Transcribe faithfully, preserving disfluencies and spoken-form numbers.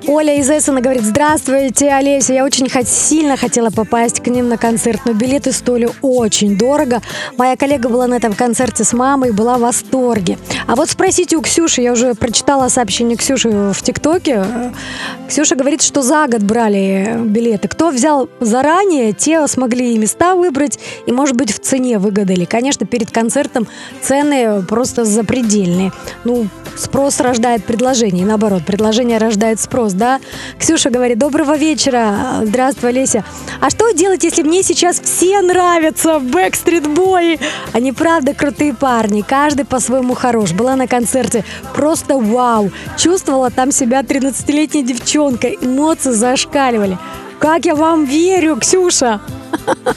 Оля из Эссена говорит: здравствуйте, Олеся, я очень хот- сильно хотела попасть к ним на концерт, но билеты стоили очень дорого. Моя коллега была на этом концерте с мамой и была в восторге. А вот спросите у Ксюши, я уже прочитала сообщение Ксюши в ТикТоке. Ксюша говорит, что за год брали билеты. Кто взял заранее, те смогли и места выбрать, и, может быть, в цене выгадали. Конечно, перед концертом цены просто запредельные. Ну, спрос рождает предложение, и наоборот, предложение рождает спрос, да? Ксюша говорит: доброго вечера, здравствуй, Олеся. А что делать, если мне сейчас все нравятся Backstreet Boy? Они правда крутые парни, каждый по-своему хорош. Была на концерте, просто вау. Чувствовала там себя тринадцатилетней девчонкой, эмоции зашкаливали. Как я вам верю, Ксюша!